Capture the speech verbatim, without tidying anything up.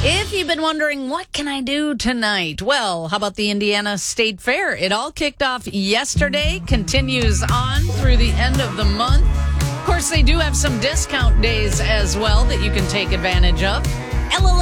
If you've been wondering, what can I do tonight? Well, how about the Indiana State Fair? It all kicked off yesterday, continues on through the end of the month. Of course, they do have some discount days as well that you can take advantage of. L L